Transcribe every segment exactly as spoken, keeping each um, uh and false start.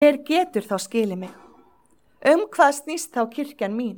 Hver getur þá skilið mig? Um hvað snýst þá kirkjan mín?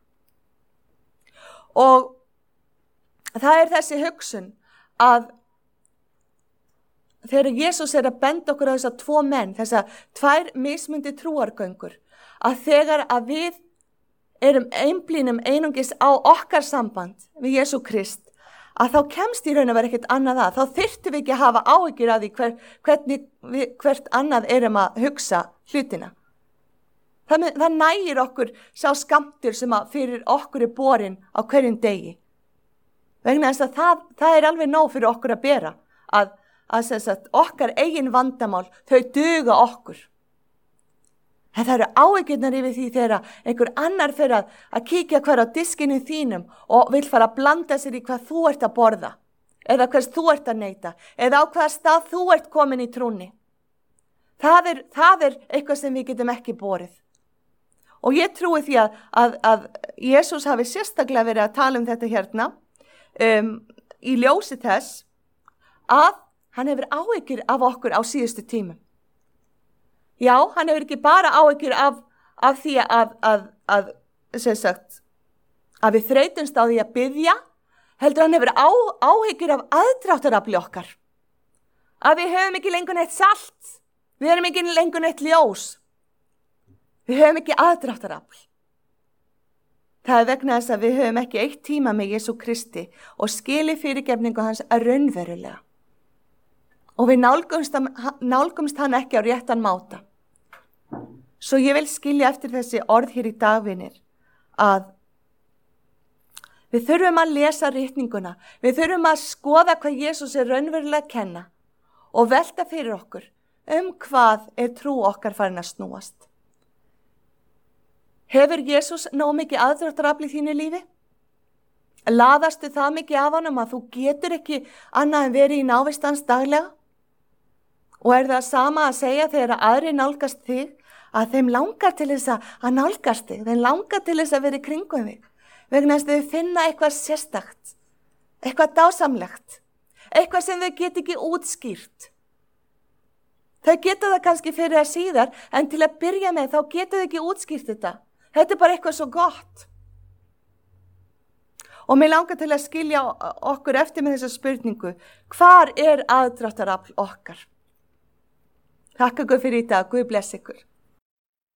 Og það er þessi hugsun að þegar Jesús er að benda okkur á þessa tvo menn, þessa tvær mismundi trúargöngur, að þegar að við erum einblínum einungis á okkar samband við Jesú Krist, að þá kemst í raun að vera ekkert annað að, þá þyrftum við ekki að hafa áhyggjur af því hver, hvernig við, hvert annað erum að hugsa hlutina. Það, það nægir okkur sá skammtur sem að fyrir okkur er borin á hverjum degi. Vegna þess að það, það er alveg nóg fyrir okkur að bera, að, að, að okkar eigin vandamál, þau duga okkur. En það eru áhyggjurnar yfir því þegar einhver annar fyrir að, að kíkja hver á diskinu þínum og vil fara að blanda sér í hvað þú ert að borða, eða hvers þú ert að neyta, eða á hvaða stað þú ert komin í trúnni. Það er, það er eitthvað sem við getum ekki borið. Og ég trúi því að, að, að Jesús hafi sérstaklega verið að tala um þetta hérna, um, í ljósi þess að hann hefur áhyggjur af okkur á síðustu tímum. Já, hann hefur ekki bara áhyggjur af, af því að, að, að, sem sagt, að við þreytumst á því að biðja, heldur hann hefur á, áhyggjur af aðdráttarafli okkar. Að við höfum ekki lengur neitt salt, við höfum ekki lengur neitt ljós, við höfum ekki aðdráttarafl. Það er vegna þess að við höfum ekki eitt tíma með Jesú Kristi og skili fyrirgefningu hans að raunverulega. Og við nálgumst, nálgumst hann ekki á réttan máta. Svo ég vil skilja eftir þessi orð hér í dagvinir að við þurfum að lesa ritninguna, við þurfum að skoða hvað Jesús er raunverulega að kenna og velta fyrir okkur um hvað er trú okkar farin að snúast. Hefur Jesús nóg mikið aðdráttarafl í þínu lífi? Laðastu það mikið af honum að þú getur ekki annað en verið í návist hans daglega? Og er það sama að segja þegar aðri nálgast þig að þeim langar til þess að nálgast þig, þeim langar til þess að vera í kringum þig, vegna þess að þau finna eitthvað sérstakt, eitthvað dásamlegt, eitthvað sem þau get ekki útskýrt. Þau geta það kannski fyrir að síðar, en til að byrja með þá geta þau ekki útskýrt þetta. Þetta er bara eitthvað svo gott. Og mér langar til að skilja okkur eftir með þessa spurningu, hvar er aðdráttarafl okkar? Takk ykkur fyrir í dag, Guð bless ykkur.